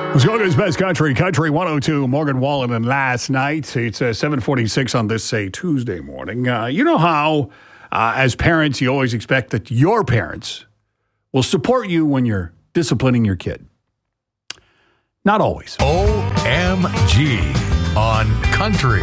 Muskoka's Best Country, Country 102, Morgan Wallen, and last night. It's 7:46 on this, Tuesday morning. You know how, as parents, you always expect that your parents will support you when you're disciplining your kid. Not always. OMG on Country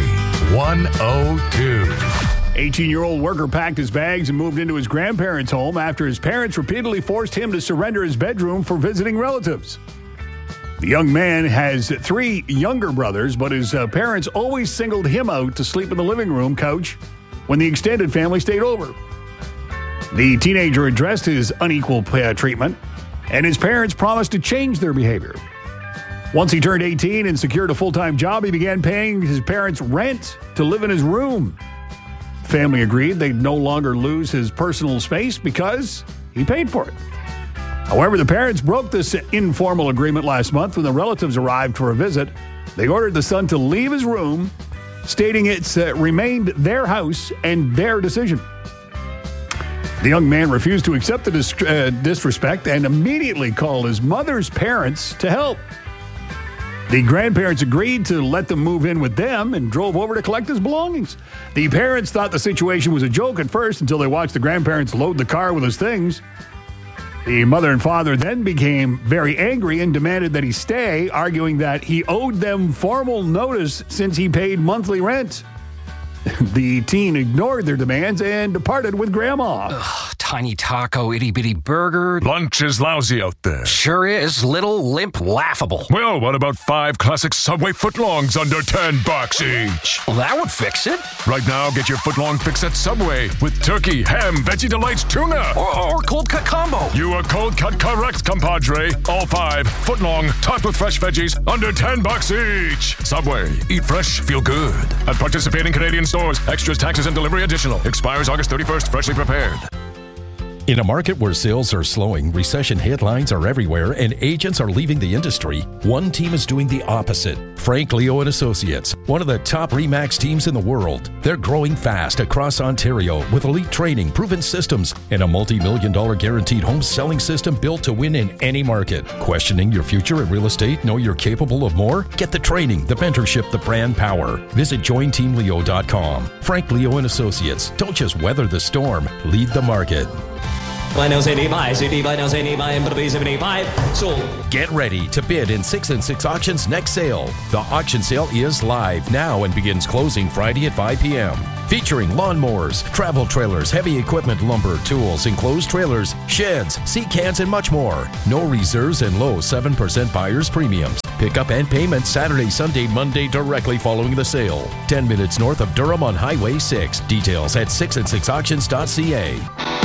102. 18-year-old worker packed his bags and moved into his grandparents' home after his parents repeatedly forced him to surrender his bedroom for visiting relatives. The young man has 3 younger brothers, but his parents always singled him out to sleep in the living room couch when the extended family stayed over. The teenager addressed his unequal treatment, and his parents promised to change their behavior. Once he turned 18 and secured a full-time job, he began paying his parents rent to live in his room. The family agreed they'd no longer lose his personal space because he paid for it. However, the parents broke this informal agreement last month when the relatives arrived for a visit. They ordered the son to leave his room, stating it's remained their house and their decision. The young man refused to accept the disrespect and immediately called his mother's parents to help. The grandparents agreed to let them move in with them and drove over to collect his belongings. The parents thought the situation was a joke at first until they watched the grandparents load the car with his things. The mother and father then became very angry and demanded that he stay, arguing that he owed them formal notice since he paid monthly rent. The teen ignored their demands and departed with Grandma. Ugh, tiny taco, itty-bitty burger. Lunch is lousy out there. Sure is. Little, limp, laughable. Well, what about 5 classic Subway footlongs under $10 each? Well, that would fix it. Right now, get your footlong fix at Subway with turkey, ham, Veggie Delights, tuna. Or cold cut combo. You are cold cut correct, compadre. All 5 footlong, topped with fresh veggies, under $10 each. Subway. Eat fresh, feel good. At participating Canadian stores. Extras, taxes, and delivery additional. Expires August 31st. Freshly prepared. In a market where sales are slowing, recession headlines are everywhere, and agents are leaving the industry, one team is doing the opposite. Frank Leo and Associates, one of the top RE/MAX teams in the world. They're growing fast across Ontario with elite training, proven systems, and a multi-million-dollar guaranteed home selling system built to win in any market. Questioning your future in real estate? Know you're capable of more? Get the training, the mentorship, the brand power. Visit jointeamleo.com. Frank Leo and Associates. Don't just weather the storm, lead the market. Get ready to bid in 6 and 6 Auctions next sale. The auction sale is live now and begins closing Friday at 5 p.m. Featuring lawnmowers, travel trailers, heavy equipment, lumber, tools, enclosed trailers, sheds, sea cans, and much more. No reserves and low 7% buyer's premiums. Pickup and payment Saturday, Sunday, Monday directly following the sale. 10 minutes north of Durham on Highway 6. Details at 6and6auctions.ca.